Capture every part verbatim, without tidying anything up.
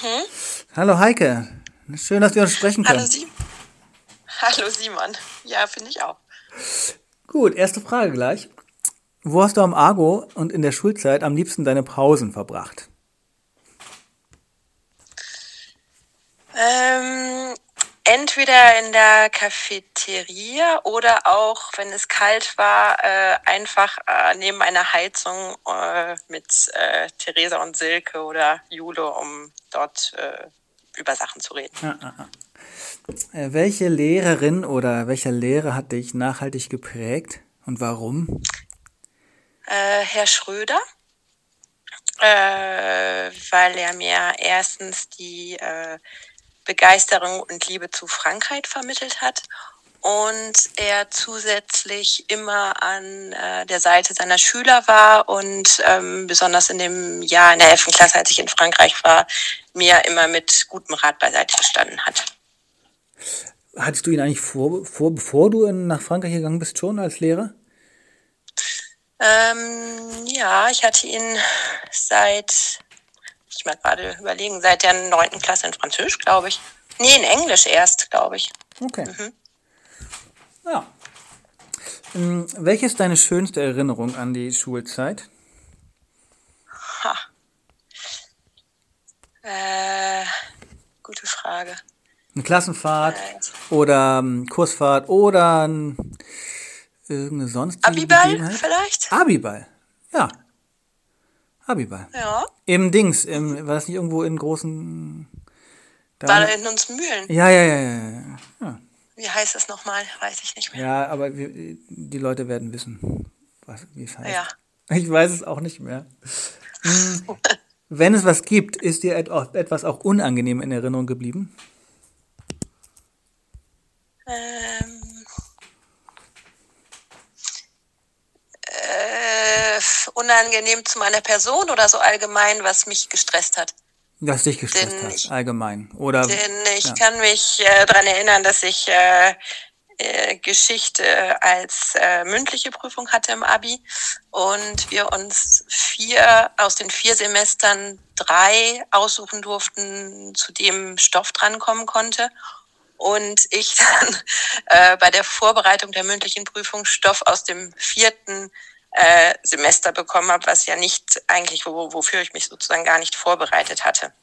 Mhm. Hallo Heike, schön, dass wir uns sprechen Hallo können. Simon. Hallo Simon. Ja, finde ich auch. Gut, erste Frage gleich. Wo hast du am Argo und in der Schulzeit am liebsten deine Pausen verbracht? Ähm, entweder in der Cafeteria oder auch, wenn es kalt war, äh, einfach äh, neben einer Heizung äh, mit äh, Theresa und Silke oder Jule, um dort äh, über Sachen zu reden. Ah, ah, ah. Äh, welche Lehrerin oder welcher Lehrer hat dich nachhaltig geprägt und warum? Äh, Herr Schröder, äh, weil er mir erstens die äh, Begeisterung und Liebe zu Frankreich vermittelt hat und er zusätzlich immer an äh, der Seite seiner Schüler war und ähm, besonders in dem Jahr in der elften Klasse, als ich in Frankreich war, mir immer mit gutem Rat beiseite gestanden hat. Hattest du ihn eigentlich vor, vor bevor du in, nach Frankreich gegangen bist, schon als Lehrer? Ähm, ja, ich hatte ihn seit, ich mal gerade überlegen, seit der neunten Klasse in Französisch, glaube ich. Nee, in Englisch erst, glaube ich. Okay. Mhm. Ja. Ähm, welche ist deine schönste Erinnerung an die Schulzeit? Ha. Äh, gute Frage. Eine Klassenfahrt Äh, oder ähm, Kursfahrt oder ähm, irgendeine sonstige Abiball Begebenheit? vielleicht? Abiball. Ja, Abiball. Ja. Im Dings, im, war das nicht irgendwo in großen... Da War war da eine, in uns Mühlen. ja, ja, ja, ja, ja. Ja, Wie heißt es nochmal? Weiß ich nicht mehr. ja, aber wir, die Leute werden wissen, was, wie es heißt. Ja. Ich weiß es auch nicht mehr. Hm, wenn es was gibt, ist dir et- auch- etwas auch unangenehm in Erinnerung geblieben? Ähm, äh, unangenehm zu meiner Person oder so allgemein, was mich gestresst hat. Was dich gestresst Denn hat, ich, allgemein. Oder, denn ich ja. kann mich äh, daran erinnern, dass ich äh, äh, Geschichte als äh, mündliche Prüfung hatte im Abi und wir uns vier aus den vier Semestern drei aussuchen durften, zu dem Stoff drankommen konnte. Und ich dann äh, bei der Vorbereitung der mündlichen Prüfung Stoff aus dem vierten äh, Semester bekommen habe, was ja nicht eigentlich, wo, wofür ich mich sozusagen gar nicht vorbereitet hatte.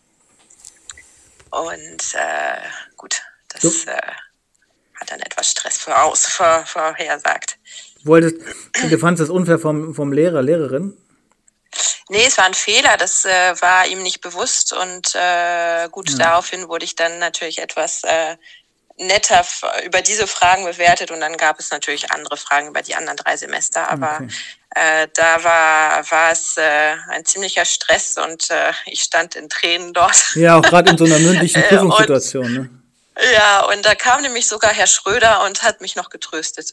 Und äh, gut, das Du äh, hat dann etwas Stress voraus, vor, vorhersagt. wolltest, du fandest das unfair vom, vom Lehrer, Lehrerin? Nee, es war ein Fehler, das äh, war ihm nicht bewusst und äh, gut, Ja. daraufhin wurde ich dann natürlich etwas äh, netter f- über diese Fragen bewertet und dann gab es natürlich andere Fragen über die anderen drei Semester, aber Okay. äh, da war, war es äh, ein ziemlicher Stress und äh, ich stand in Tränen dort. Ja, auch gerade in so einer mündlichen Äh, und Prüfungssituation, ne? ja, und da kam nämlich sogar Herr Schröder und hat mich noch getröstet.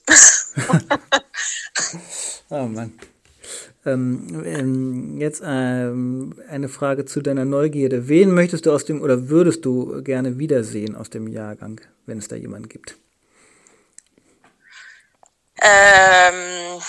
Oh Mann. Ähm, ähm, jetzt ähm, eine Frage zu deiner Neugierde. Wen möchtest du aus dem oder würdest du gerne wiedersehen aus dem Jahrgang, wenn es da jemanden gibt? ähm,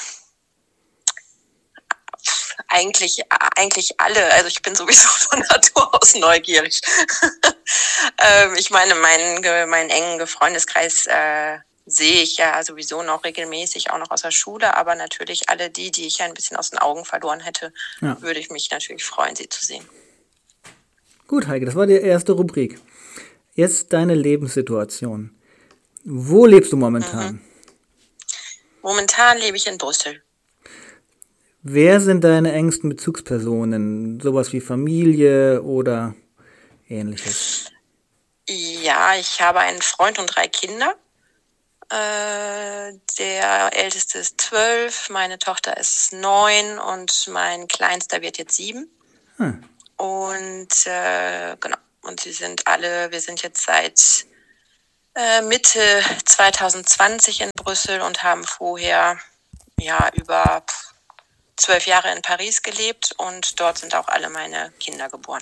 eigentlich, eigentlich alle. Also ich bin sowieso von Natur aus neugierig. ähm, ich meine, meinen, meinen engen Freundeskreis äh, sehe ich ja sowieso noch regelmäßig, auch noch aus der Schule, aber natürlich alle die, die ich ein bisschen aus den Augen verloren hätte, Ja. würde ich mich natürlich freuen, sie zu sehen. Gut, Heike, das war die erste Rubrik. Jetzt deine Lebenssituation. Wo lebst du momentan? Mhm. Momentan lebe ich in Brüssel. Wer sind deine engsten Bezugspersonen? Sowas wie Familie oder ähnliches? Ja, ich habe einen Freund und drei Kinder. Äh, der älteste ist zwölf, meine Tochter ist neun und mein Kleinster wird jetzt sieben. Hm. Und äh, genau, und sie sind alle, wir sind jetzt seit äh, Mitte zwanzig zwanzig in Brüssel und haben vorher ja über zwölf Jahre in Paris gelebt und dort sind auch alle meine Kinder geboren.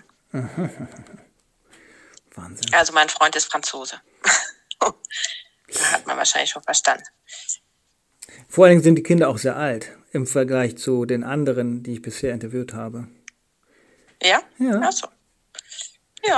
Wahnsinn. Also mein Freund ist Franzose. Da hat man wahrscheinlich schon verstanden. Vor allen Dingen sind die Kinder auch sehr alt im Vergleich zu den anderen, die ich bisher interviewt habe. Ja? Ja. Ach so. Ja,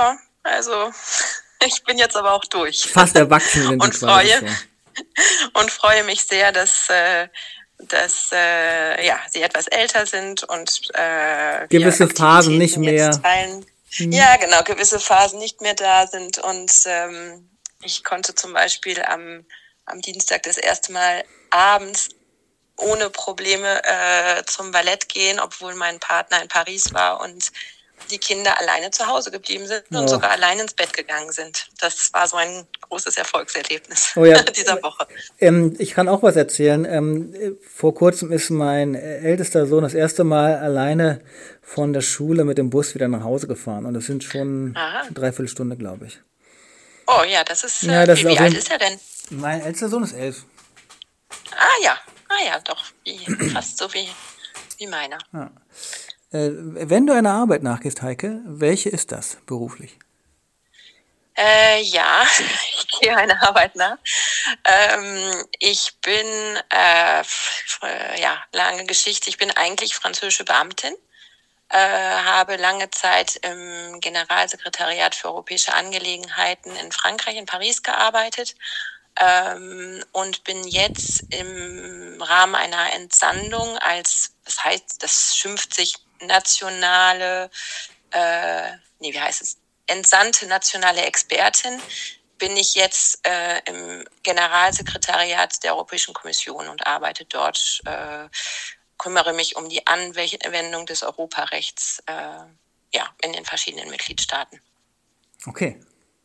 Also ich bin jetzt aber auch durch. Fast erwachsen sind und sie quasi freue schon. und freue mich sehr, dass, äh, dass äh, ja, sie etwas älter sind und äh, Gewisse wir Phasen nicht Aktivitäten mehr. jetzt teilen. Mhm. Ja, genau, gewisse Phasen nicht mehr da sind und ähm, ich konnte zum Beispiel am, am Dienstag das erste Mal abends ohne Probleme äh, zum Ballett gehen, obwohl mein Partner in Paris war und die Kinder alleine zu Hause geblieben sind und Oh. sogar alleine ins Bett gegangen sind. Das war so ein großes Erfolgserlebnis Oh ja. dieser Woche. Ähm, ich kann auch was erzählen. Ähm, vor kurzem ist mein ältester Sohn das erste Mal alleine von der Schule mit dem Bus wieder nach Hause gefahren. Und das sind schon Aha. eine Dreiviertelstunde, glaube ich. Oh ja, das ist, Ja, äh, das wie, ist auf wie alt jeden- ist er denn? Mein ältester Sohn ist elf. Ah ja, ah ja, doch, wie, fast so wie, wie meiner. Ja. Äh, wenn du einer Arbeit nachgehst, Heike, welche ist das beruflich? Äh, ja, ich gehe einer Arbeit nach. Ähm, ich bin, äh, f- äh, ja, lange Geschichte, ich bin eigentlich französische Beamtin, äh, habe lange Zeit im Generalsekretariat für europäische Angelegenheiten in Frankreich, in Paris gearbeitet ähm, und bin jetzt im Rahmen einer Entsandung als, das heißt, das schimpft sich nationale, äh, nee, wie heißt es? Entsandte nationale Expertin, bin ich jetzt äh, im Generalsekretariat der Europäischen Kommission und arbeite dort, äh, kümmere mich um die Anwendung des Europarechts äh, ja, in den verschiedenen Mitgliedstaaten. Okay.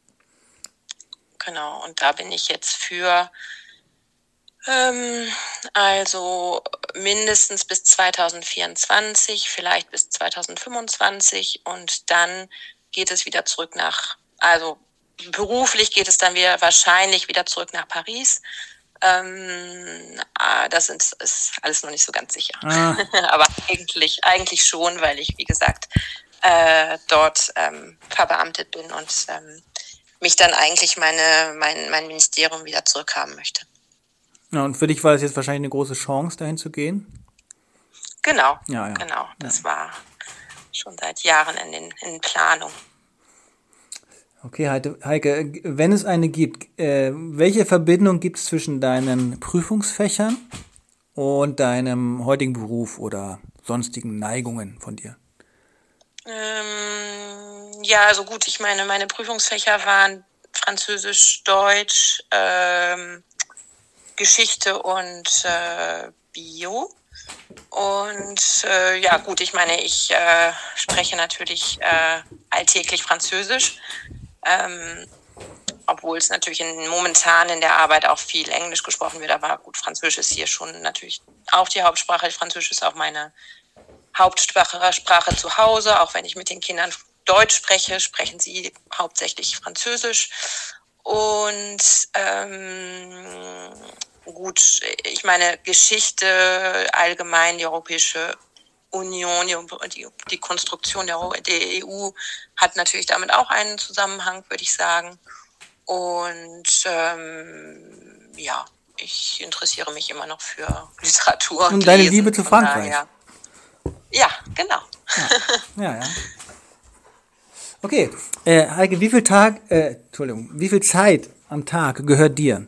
Genau, und da bin ich jetzt für ähm, also mindestens bis zweitausendvierundzwanzig, vielleicht bis zweitausendfünfundzwanzig und dann geht es wieder zurück nach, also beruflich geht es dann wieder wahrscheinlich wieder zurück nach Paris. Ähm, ah, das ist, ist alles noch nicht so ganz sicher. Ah. Aber eigentlich, eigentlich schon, weil ich, wie gesagt, äh, dort ähm, verbeamtet bin und ähm, mich dann eigentlich meine, mein, mein Ministerium wieder zurückhaben möchte. Ja, und für dich war das jetzt wahrscheinlich eine große Chance, dahin zu gehen? Genau, Ja, ja. genau. Das Ja. war schon seit Jahren in, den, in Planung. Okay, Heike, Heike, wenn es eine gibt, äh, welche Verbindung gibt es zwischen deinen Prüfungsfächern und deinem heutigen Beruf oder sonstigen Neigungen von dir? Ähm, ja, also gut, ich meine, meine Prüfungsfächer waren Französisch, Deutsch, ähm, Geschichte und äh, Bio. Und äh, ja, gut, ich meine, ich äh, spreche natürlich äh, alltäglich Französisch, ähm, obwohl es natürlich in, momentan in der Arbeit auch viel Englisch gesprochen wird. Aber gut, Französisch ist hier schon natürlich auch die Hauptsprache. Französisch ist auch meine Hauptsprache Sprache zu Hause. Auch wenn ich mit den Kindern Deutsch spreche, sprechen sie hauptsächlich Französisch. Und ähm, gut, ich meine, Geschichte allgemein, die Europäische Union, die, die Konstruktion der, der E U hat natürlich damit auch einen Zusammenhang, würde ich sagen. Und ähm, ja, ich interessiere mich immer noch für Literatur und, Und deine Lesen, Liebe zu von Frankreich. daher. Ja, genau. Ja, ja. Okay, äh, Heike, wie viel Tag, äh, Entschuldigung, wie viel Zeit am Tag gehört dir?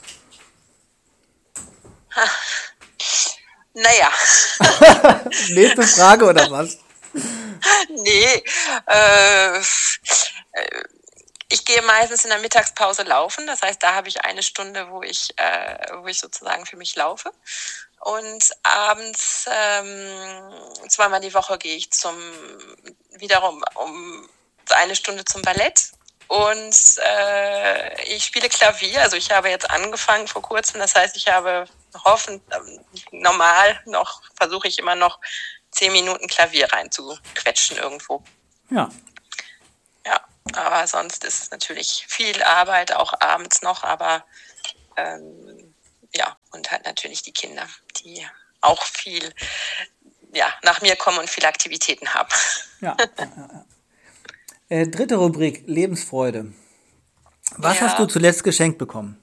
Naja, Nächste Frage oder was? nee. Äh, ich gehe meistens in der Mittagspause laufen. Das heißt, da habe ich eine Stunde, wo ich, äh, wo ich sozusagen für mich laufe. Und abends ähm, zweimal die Woche gehe ich zum wiederum um eine Stunde zum Ballett. Und äh, ich spiele Klavier. Also ich habe jetzt angefangen vor kurzem. Das heißt, ich habe hoffentlich normal noch, versuche ich immer noch zehn Minuten Klavier reinzuquetschen irgendwo. Ja. Ja, aber sonst ist es natürlich viel Arbeit, auch abends noch. Aber ähm, ja, und halt natürlich die Kinder, die auch viel ja, nach mir kommen und viele Aktivitäten haben. Ja. ja, ja. Äh, dritte Rubrik, Lebensfreude. Was Ja. hast du zuletzt geschenkt bekommen?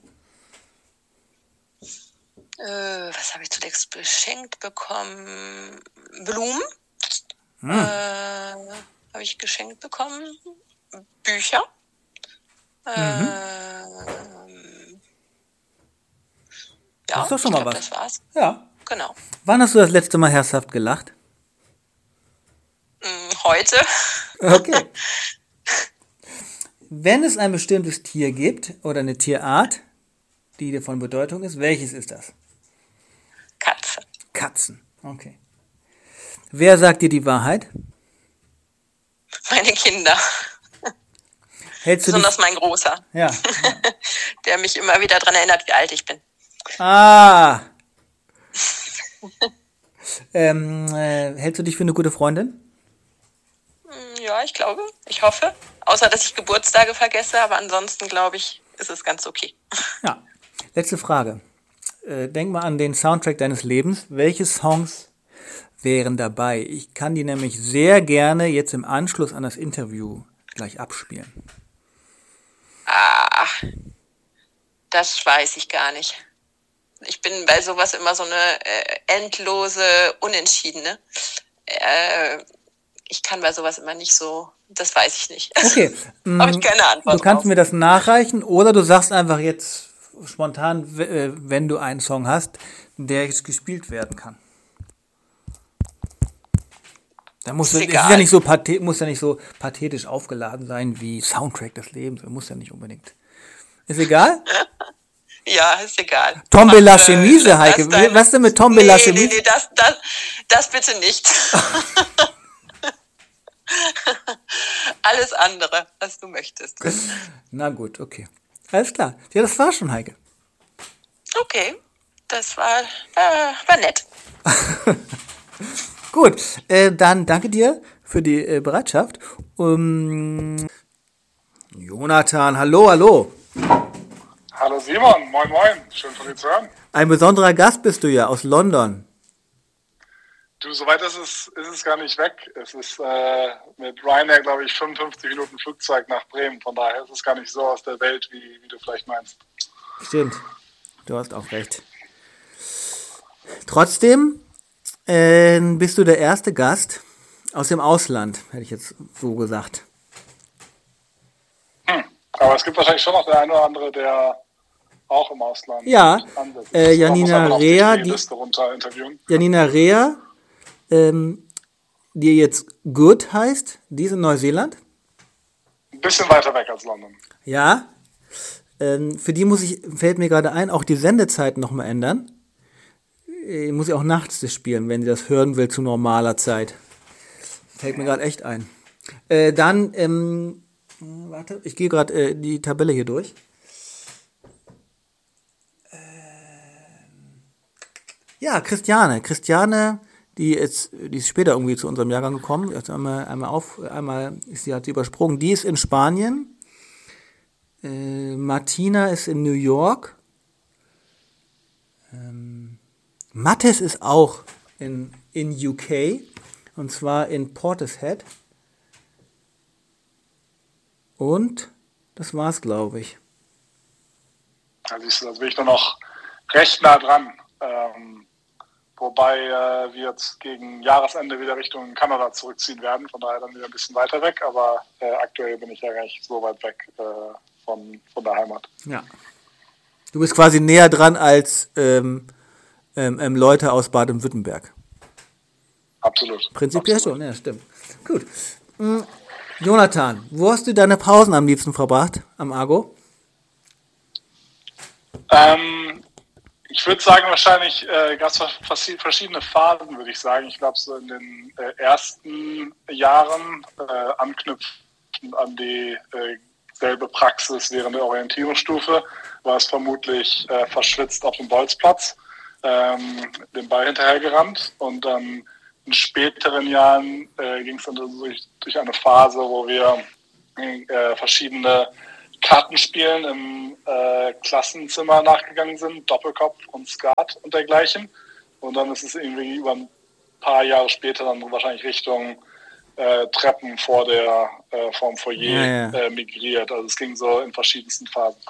Äh, was habe ich zuletzt geschenkt bekommen? Blumen Hm. äh, habe ich geschenkt bekommen. Bücher Mhm. Ähm, Das ja, ist doch schon ich mal glaube, was. das war's. Ja. Genau. Wann hast du das letzte Mal herzhaft gelacht? Mm, Heute. Okay. Wenn es ein bestimmtes Tier gibt oder eine Tierart, die dir von Bedeutung ist, welches ist das? Katze. Katzen. Okay. Wer sagt dir die Wahrheit? Meine Kinder. Hältst du dich... Besonders mein Großer, Ja. ja. der mich immer wieder daran erinnert, wie alt ich bin. Ah. ähm, äh, hältst du dich für eine gute Freundin? Mm, Ja, ich glaube. Ich hoffe. Außer, dass ich Geburtstage vergesse, aber ansonsten, glaube ich, ist es ganz okay. Ja. Letzte Frage. Äh, denk mal an den Soundtrack deines Lebens. Welche Songs wären dabei? Ich kann die nämlich sehr gerne jetzt im Anschluss an das Interview gleich abspielen. Ah, das weiß ich gar nicht. Ich bin bei sowas immer so eine äh, endlose Unentschiedene. Äh, ich kann bei sowas immer nicht so, das weiß ich nicht. Okay. Habe ich keine Antwort Du kannst drauf. mir das nachreichen oder du sagst einfach jetzt spontan, w- äh, wenn du einen Song hast, der jetzt gespielt werden kann. Da muss Ist es ist egal. ja nicht so pathe- muss ja nicht so pathetisch aufgeladen sein wie Soundtrack des Lebens. Muss ja nicht unbedingt. Ist egal? Ja, ist egal. Tombela Mach, äh, Chemise, lass Heike. dein- Was denn mit Tombela Nee, nee, Chemise? nee, das, das, das bitte nicht. Alles andere, was du möchtest. Na gut, okay. Alles klar. Ja, das war schon, Heike. Okay, das war, äh, war nett. Gut, äh, dann danke dir für die äh, Bereitschaft. Um, Jonathan, hallo, hallo. Hallo Simon, moin moin, schön von dir zu hören. Ein besonderer Gast bist du ja aus London. Du, soweit ist es, ist es gar nicht weg. Es ist äh, mit Ryanair, glaube ich, fünfundfünfzig Minuten Flugzeug nach Bremen. Von daher ist es gar nicht so aus der Welt, wie, wie du vielleicht meinst. Stimmt, du hast auch recht. Trotzdem äh, bist du der erste Gast aus dem Ausland, hätte ich jetzt so gesagt. Hm. Aber es gibt wahrscheinlich schon noch der eine oder andere, der auch im Ausland Ja, ansässig äh, ist. Janina Da muss man auf Rea, die die- Liste runter interviewen. Janina Rea, ähm, die jetzt Good heißt, die ist in Neuseeland. Ein bisschen weiter weg als London. Ja, ähm, für die muss ich, fällt mir gerade ein, auch die Sendezeiten nochmal ändern. Äh, muss ich auch nachts das spielen, wenn sie das hören will zu normaler Zeit. Fällt mir gerade echt ein. Äh, dann, ähm, warte, ich gehe gerade äh, die Tabelle hier durch. Ähm, ja, Christiane. Christiane, die ist, die ist später irgendwie zu unserem Jahrgang gekommen. Jetzt einmal, einmal auf, einmal ist sie hat sie übersprungen. Die ist in Spanien. Äh, Martina ist in New York. Ähm, Mattes ist auch in, in U K. Und zwar in Portishead. Und das war's, glaube ich. Da siehst du, da bin ich nur noch recht nah dran. Ähm, wobei äh, wir jetzt gegen Jahresende wieder Richtung Kanada zurückziehen werden. Von daher dann wieder ein bisschen weiter weg. Aber äh, aktuell bin ich ja recht so weit weg äh, von, von der Heimat. Ja. Du bist quasi näher dran als ähm, ähm, ähm, Leute aus Baden-Württemberg. Absolut. Prinzipiell Absolut. schon, ja, stimmt. Gut. Hm, Jonathan, wo hast du deine Pausen am liebsten verbracht? Am Argo? Ähm, ich würde sagen, wahrscheinlich äh, gab es verschiedene Phasen, würde ich sagen. Ich glaube, so in den äh, ersten Jahren äh, anknüpfend an die äh, selbe Praxis während der Orientierungsstufe war es vermutlich äh, verschwitzt auf dem Bolzplatz, ähm, den Ball hinterhergerannt und dann in späteren Jahren äh, ging es dann durch, durch eine Phase, wo wir äh, verschiedene Kartenspielen im äh, Klassenzimmer nachgegangen sind, Doppelkopf und Skat und dergleichen. Und dann ist es irgendwie über ein paar Jahre später dann wahrscheinlich Richtung äh, Treppen vor der äh, vorm Foyer Ja, ja. Äh, migriert. Also es ging so in verschiedensten Phasen.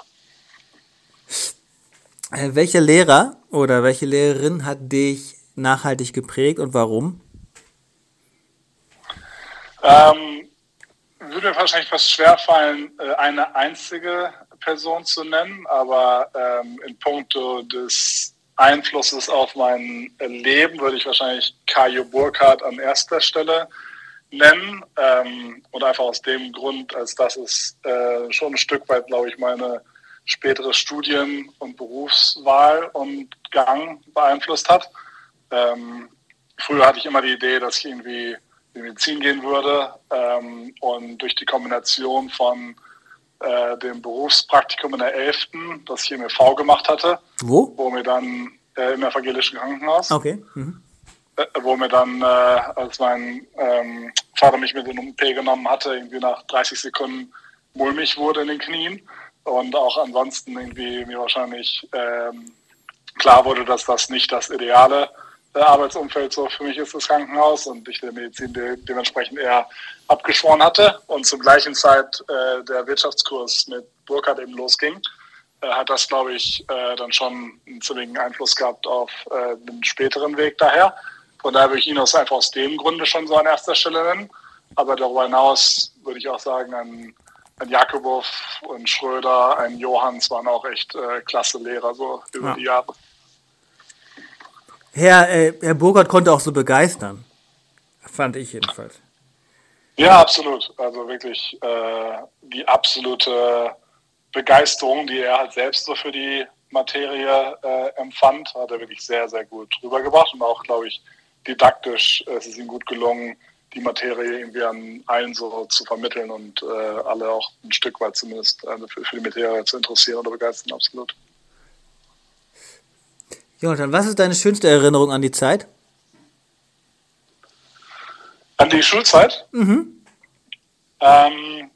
Äh, welcher Lehrer oder welche Lehrerin hat dich nachhaltig geprägt und warum? Ähm, würde mir wahrscheinlich fast schwerfallen, eine einzige Person zu nennen, aber ähm, in puncto des Einflusses auf mein Leben würde ich wahrscheinlich Kajo Burkhardt an erster Stelle nennen. Ähm, und einfach aus dem Grund, als dass es äh, schon ein Stück weit, glaube ich, meine spätere Studien- und Berufswahl und Gang beeinflusst hat. Ähm, früher hatte ich immer die Idee, dass ich irgendwie in Medizin gehen würde. Ähm, und durch die Kombination von äh, dem Berufspraktikum in der elften, das ich im E V gemacht hatte, Wo? wo mir dann äh, im evangelischen Krankenhaus, Okay. Mhm. äh, wo mir dann, äh, als mein ähm, Vater mich mit in den O P genommen hatte, irgendwie nach dreißig Sekunden mulmig wurde in den Knien und auch ansonsten irgendwie mir wahrscheinlich ähm, klar wurde, dass das nicht das ideale äh, Arbeitsumfeld so für mich ist, das Krankenhaus, und ich der Medizin de- dementsprechend eher abgeschworen hatte und zur gleichen Zeit äh, der Wirtschaftskurs mit Burkhardt eben losging, äh, hat das, glaube ich, äh, dann schon einen ziemlichen Einfluss gehabt auf äh, den späteren Weg daher. Von daher würde ich ihn aus, einfach aus dem Grunde schon so an erster Stelle nennen. Aber darüber hinaus würde ich auch sagen, ein, ein Jakubow, ein Schröder, ein Johanns waren auch echt äh, klasse Lehrer so über Ja. die Jahre. Herr, äh, Herr Burkhardt konnte auch so begeistern. Fand ich jedenfalls. Ja, absolut. Also wirklich äh, die absolute Begeisterung, die er halt selbst so für die Materie äh, empfand, hat er wirklich sehr, sehr gut rübergebracht. Und auch, glaube ich, didaktisch äh, es ist ihm gut gelungen, die Materie irgendwie an allen so zu vermitteln und äh, alle auch ein Stück weit zumindest äh, für, für die Materie zu interessieren oder begeistern, absolut. Jonathan, was ist deine schönste Erinnerung an die Zeit? An die Schulzeit? Mhm. Ähm,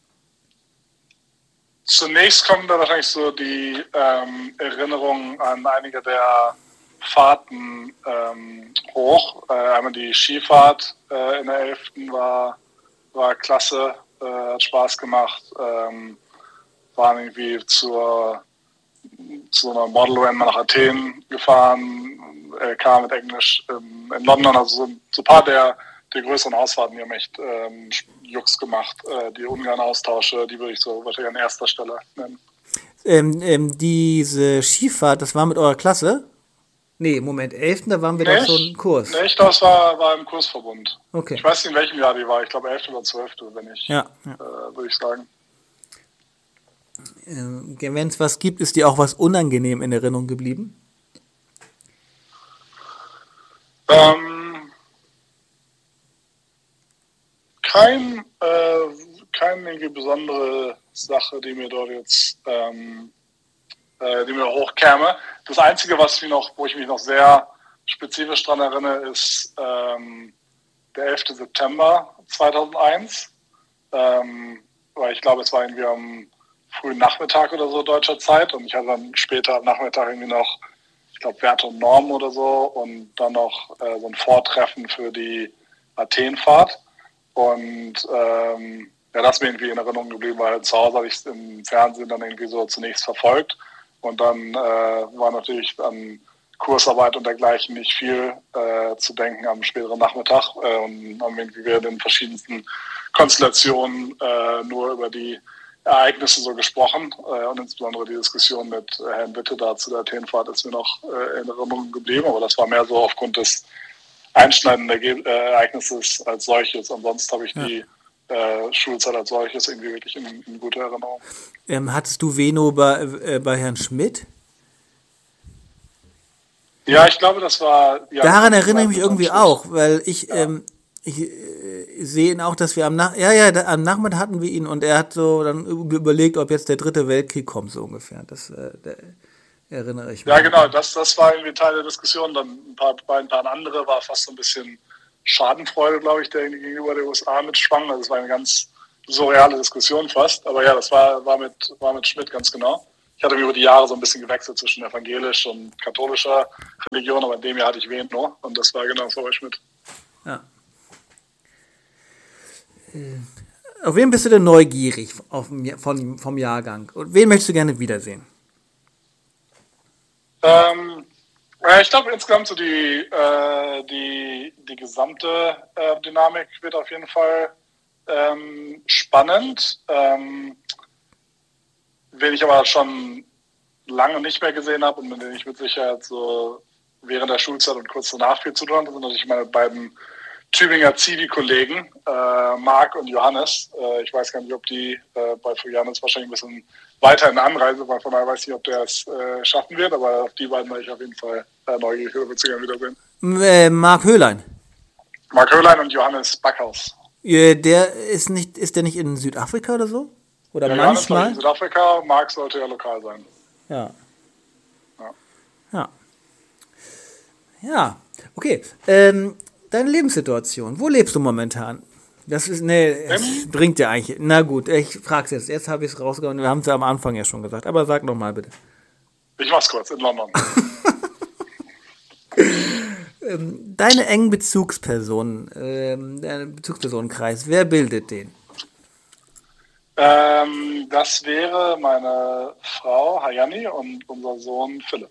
zunächst kommen da wahrscheinlich so die ähm, Erinnerungen an einige der Fahrten ähm, hoch. Äh, einmal die Skifahrt äh, in der elften war, war klasse, äh, hat Spaß gemacht. Ähm, waren irgendwie zur, zu einer Model-Run nach Athen gefahren, L K mit Englisch ähm, in London. Also so, so ein paar der, der größeren Ausfahrten, die haben echt ähm, Jux gemacht. Äh, die Ungarn-Austausche, die würde ich so wahrscheinlich an erster Stelle nennen. Ähm, ähm, diese Skifahrt, das war mit eurer Klasse? Nee, Moment, elften da waren wir doch schon im Kurs. Nee, ich glaube, es war, war im Kursverbund. Okay. Ich weiß nicht, in welchem Jahr die war. Ich glaube, elfte oder zwölfte, wenn ich, Ja, ja. äh, würde ich sagen. Ähm, wenn es was gibt, ist dir auch was unangenehm in Erinnerung geblieben? Ähm, kein, äh, keine irgendwie besondere Sache, die mir dort jetzt, ähm, äh, die mir hochkäme. Das Einzige, was mich noch, wo ich mich noch sehr spezifisch dran erinnere, ist ähm, der elfte September zweitausendeins. Ähm, weil ich glaube, es war irgendwie am frühen Nachmittag oder so deutscher Zeit, und ich hatte dann später am Nachmittag irgendwie noch, ich glaube, Werte und Normen oder so, und dann noch äh, so ein Vortreffen für die Athenfahrt. Und ähm, ja, das ist mir irgendwie in Erinnerung geblieben, weil zu Hause habe ich es im Fernsehen dann irgendwie so zunächst verfolgt. Und dann äh, war natürlich an Kursarbeit und dergleichen nicht viel äh, zu denken am späteren Nachmittag. Äh, und haben irgendwie wir in den verschiedensten Konstellationen äh, nur über die Ereignisse so gesprochen. Äh, und insbesondere die Diskussion mit äh, Herrn Witte da zu der Athenfahrt ist mir noch äh, in Erinnerung geblieben. Aber das war mehr so aufgrund des einschneidenden Erge- äh, Ereignisses als solches. Ansonsten habe ich Ja. die äh, Schulzeit als solches irgendwie wirklich in, in guter Erinnerung. Ähm, hattest du Veno bei, äh, bei Herrn Schmidt? Ja, ich glaube, das war... Ja, Daran das erinnere ich war mich mit irgendwie Schmidt. auch, weil ich, Ja. ähm, ich äh, sehe ihn auch, dass wir am Nach ja, ja, da, am Nachmittag hatten wir ihn und er hat so dann überlegt, ob jetzt der dritte Weltkrieg kommt, so ungefähr. Das äh, da erinnere ich mich. Ja, genau, das, das war irgendwie Teil der Diskussion. Dann ein paar, bei ein paar andere war fast so ein bisschen Schadenfreude, glaube ich, der irgendwie gegenüber der U S A mitschwang. Also es war eine ganz surreale Diskussion fast. Aber ja, das war, war, mit, war mit Schmidt ganz genau. Ich hatte mich über die Jahre so ein bisschen gewechselt zwischen evangelisch und katholischer Religion, aber in dem Jahr hatte ich Veno und das war genau so bei Schmidt. Ja. Äh, Auf wen bist du denn neugierig auf, von, vom Jahrgang? Und wen möchtest du gerne wiedersehen? Ähm, ja, ich glaube insgesamt so die, äh, die, die gesamte äh, Dynamik wird auf jeden Fall ähm, spannend, ähm, wen ich aber schon lange nicht mehr gesehen habe und mit denen ich mit Sicherheit so während der Schulzeit und kurz danach viel zu tun hatte, sind natürlich meine beiden Tübinger Zivi-Kollegen, äh, Marc und Johannes. Äh, ich weiß gar nicht, ob die äh, bei Johannes wahrscheinlich ein bisschen weiter in der Anreise, weil von daher weiß ich nicht, ob der es äh, schaffen wird, aber auf die beiden werde ich auf jeden Fall äh, neugierig, würde ich wiedersehen. Äh, Marc Höhlein. Marc Höhlein und Johannes Backhaus. Äh, der ist nicht, ist der nicht in Südafrika oder so? Oder ja, manchmal? Johannes in Südafrika, Marc sollte ja lokal sein. Ja. Ja. Ja. Ja, okay. Ähm, deine Lebenssituation. Wo lebst du momentan? Das ist, nee, es bringt ja eigentlich. Na gut, ich frag's jetzt. Jetzt habe ich es rausgehauen. Wir haben es ja am Anfang ja schon gesagt. Aber sag nochmal bitte. Ich mach's kurz, in London. ähm, deine engen Bezugspersonen, ähm, dein Bezugspersonenkreis, wer bildet den? Ähm, das wäre meine Frau Hayani und unser Sohn Philipp.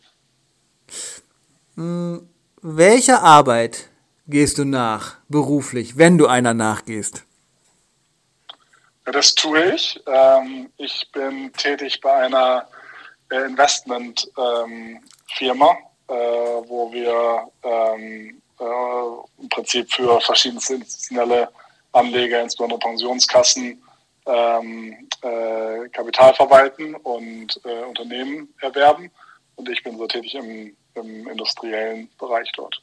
Hm, welcher Arbeit gehst du nach, beruflich, wenn du einer nachgehst? Ja, das tue ich. Ähm, ich bin tätig bei einer äh, Investmentfirma, ähm, äh, wo wir ähm, äh, im Prinzip für verschiedene institutionelle Anleger, insbesondere Pensionskassen, ähm, äh, Kapital verwalten und äh, Unternehmen erwerben. Und ich bin so tätig im, im industriellen Bereich dort.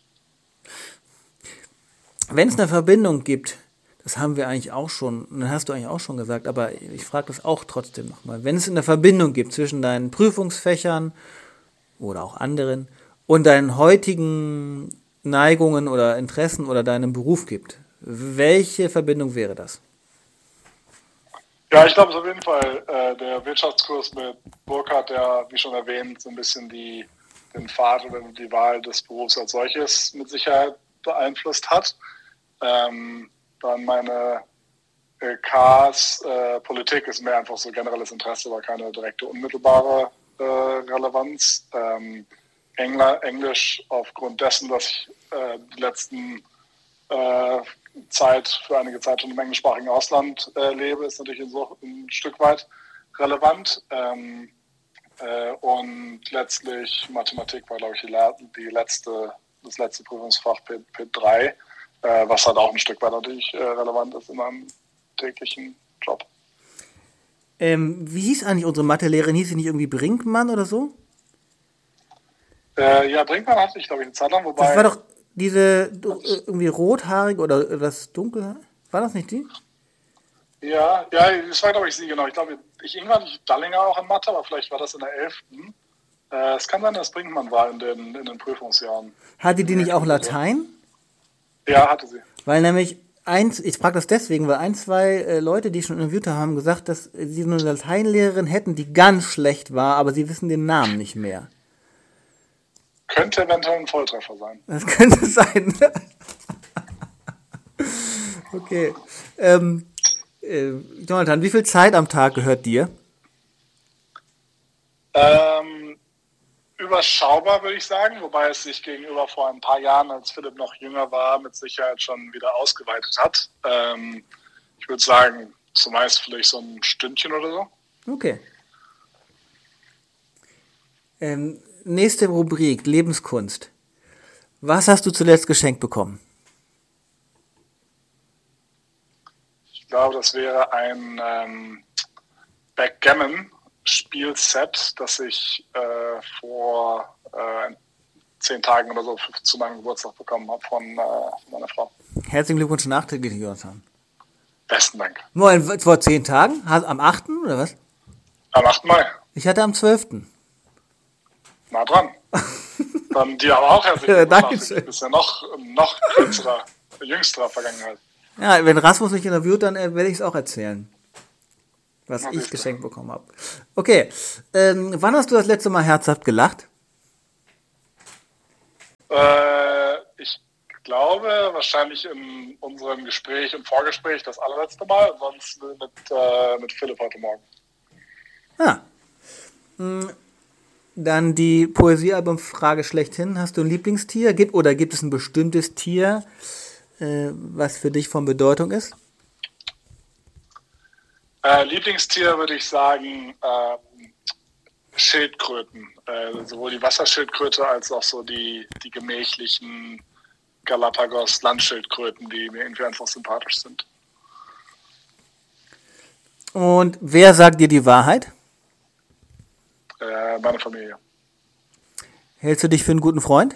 Wenn es eine Verbindung gibt, das haben wir eigentlich auch schon, das hast du eigentlich auch schon gesagt, aber ich frage das auch trotzdem nochmal. Wenn es eine Verbindung gibt zwischen deinen Prüfungsfächern oder auch anderen und deinen heutigen Neigungen oder Interessen oder deinem Beruf gibt, welche Verbindung wäre das? Ja, ich glaube, es ist auf jeden Fall äh, der Wirtschaftskurs mit Burkhardt, der, wie schon erwähnt, so ein bisschen die, den Pfad oder die Wahl des Berufs als solches mit Sicherheit beeinflusst hat. Ähm, dann meine äh, Ks, äh, Politik ist mehr einfach so generelles Interesse, aber keine direkte unmittelbare äh, Relevanz. Ähm, Engl- Englisch aufgrund dessen, dass ich äh, die letzten äh, Zeit, für einige Zeit schon im englischsprachigen Ausland äh, lebe, ist natürlich so ein Stück weit relevant. Ähm, äh, und letztlich Mathematik war, glaube ich, die, die letzte, das letzte Prüfungsfach P drei, äh, was halt auch ein Stück weit natürlich äh, relevant ist in meinem täglichen Job. Ähm, wie hieß eigentlich unsere Mathelehrerin? Hieß sie nicht irgendwie Brinkmann oder so? Äh, ja, Brinkmann hatte ich, glaube ich, eine Zeit lang, wobei... Das war doch diese irgendwie rothaarige oder das dunkel, war das nicht die? Ja, ja, das war, glaube ich, sie, genau. Ich glaube, ich irgendwann ich Dallinger auch in Mathe, aber vielleicht war das in der elften. Äh, es kann sein, dass Brinkmann war in den, in den Prüfungsjahren. Hatte die nicht auch Latein? Ja, hatte sie. Weil nämlich eins, ich frage das deswegen, weil ein, zwei äh, Leute, die ich schon interviewt habe, haben gesagt, dass sie eine Lateinlehrerin hätten, die ganz schlecht war, aber sie wissen den Namen nicht mehr. Könnte eventuell ein Volltreffer sein. Das könnte sein. Okay. Ähm, äh, Jonathan, wie viel Zeit am Tag gehört dir? Ähm, überschaubar, würde ich sagen, wobei es sich gegenüber vor ein paar Jahren, als Philipp noch jünger war, mit Sicherheit schon wieder ausgeweitet hat. Ähm, ich würde sagen, zumeist vielleicht so ein Stündchen oder so. Okay. Ähm, nächste Rubrik, Lebenskunst. Was hast du zuletzt geschenkt bekommen? Ich glaube, das wäre ein ähm, Backgammon-Spielset, das ich äh, vor äh, zehn Tagen oder so zu meinem Geburtstag bekommen habe von, äh, von meiner Frau. Herzlichen Glückwunsch nachträglich, Jonathan. Besten Dank. Moin, vor zehn Tagen? Am achten oder was? Am achten Mai. Ich hatte am zwölften Na dran. Dann dir aber auch herzlichen Ja, Glückwunsch. danke Du schön. bist ja noch, noch kürzerer, jüngsterer Vergangenheit. Ja, wenn Rasmus mich interviewt, dann äh, werde ich es auch erzählen, was Na, ich siehste. geschenkt bekommen habe. Okay, ähm, wann hast du das letzte Mal herzhaft gelacht? Äh, ich glaube, wahrscheinlich in unserem Gespräch, im Vorgespräch das allerletzte Mal, sonst mit, äh, mit Philipp heute Morgen. Ah. Hm, Dann die Poesiealbum-Frage schlechthin. Hast du ein Lieblingstier? Gibt, oder gibt es ein bestimmtes Tier, äh, was für dich von Bedeutung ist? Äh, Lieblingstier würde ich sagen äh, Schildkröten. Äh, sowohl die Wasserschildkröte als auch so die, die gemächlichen Galapagos-Landschildkröten, die mir irgendwie einfach sympathisch sind. Und wer sagt dir die Wahrheit? Äh, meine Familie. Hältst du dich für einen guten Freund?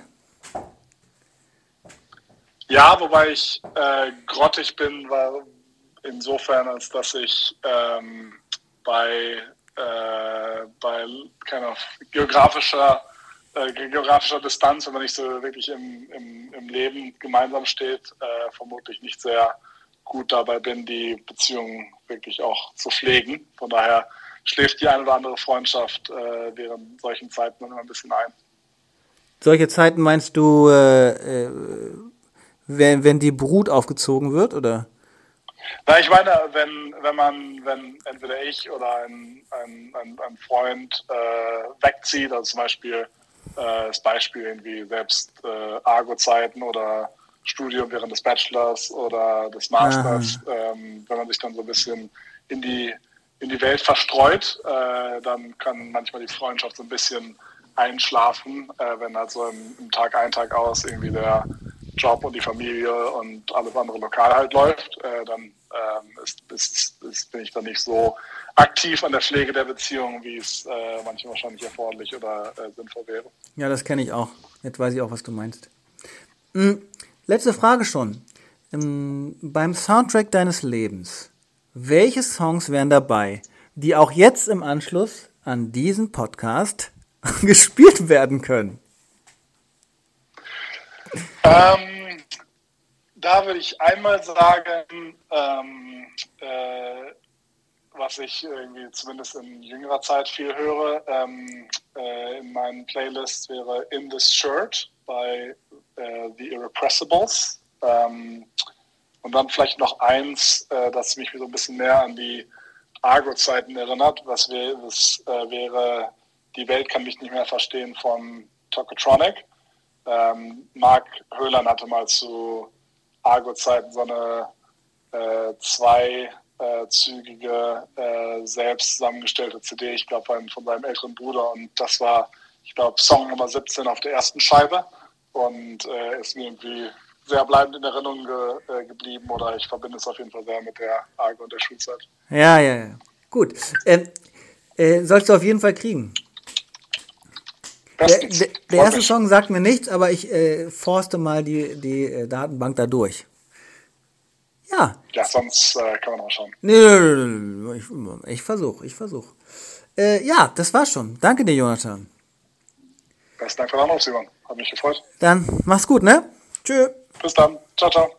Ja, wobei ich äh, grottig bin, weil insofern, als dass ich ähm, bei, äh, bei keine geografischer, äh, geografischer Distanz, wenn man nicht so wirklich im, im, im Leben gemeinsam steht, äh, vermutlich nicht sehr gut dabei bin, die Beziehung wirklich auch zu pflegen. Von daher schläft die eine oder andere Freundschaft äh, während solchen Zeiten dann immer ein bisschen ein. Solche Zeiten meinst du, äh, äh, wenn, wenn die Brut aufgezogen wird, oder? Na, ich meine, wenn, wenn man, wenn entweder ich oder ein, ein, ein, ein Freund äh, wegzieht, also zum Beispiel äh, das Beispiel irgendwie selbst äh, Argo-Zeiten oder Studium während des Bachelors oder des Masters, ähm, wenn man sich dann so ein bisschen in die, in die Welt verstreut, äh, dann kann manchmal die Freundschaft so ein bisschen einschlafen, äh, wenn halt so im, im Tag ein, Tag aus irgendwie der Job und die Familie und alles andere lokal halt läuft, äh, dann ähm, ist, ist, ist, bin ich dann nicht so aktiv an der Pflege der Beziehung, wie es äh, manchmal wahrscheinlich erforderlich oder äh, sinnvoll wäre. Ja, das kenne ich auch. Jetzt weiß ich auch, was du meinst. Hm, letzte Frage schon. Ähm, beim Soundtrack deines Lebens, welche Songs wären dabei, die auch jetzt im Anschluss an diesen Podcast gespielt werden können? Ähm, da würde ich einmal sagen, ähm, äh, was ich irgendwie zumindest in jüngerer Zeit viel höre, ähm, äh, in meinen Playlists wäre In This Shirt bei äh, The Irrepressibles. Ähm, und dann vielleicht noch eins, äh, das mich so ein bisschen mehr an die Argo-Zeiten erinnert, was, wär, was äh, wäre Die Welt kann mich nicht mehr verstehen von Tokotronic. Ähm, Mark Höhlern hatte mal zu Argo-Zeiten so eine äh, zweizügige, äh, selbst zusammengestellte C D, ich glaube von, von seinem älteren Bruder, und das war, ich glaube, Song Nummer siebzehn auf der ersten Scheibe und äh, ist mir irgendwie sehr bleibend in Erinnerung ge, äh, geblieben, oder ich verbinde es auf jeden Fall sehr mit der Argo und der Schulzeit. Ja, ja, ja. Gut. Ähm, äh, sollst du auf jeden Fall kriegen. Der, der, der erste Song sagt mir nichts, aber ich äh, forste mal die, die äh, Datenbank da durch. Ja. Ja, sonst äh, kann man auch schauen. Nee, nee, nee, nee. Ich, ich versuche, ich versuche. Äh, ja, das war's schon. Danke dir, Jonathan. Besten Dank für den Anruf, Simon. Hat mich gefreut. Dann mach's gut, ne? Tschö. Bis dann. Ciao, ciao.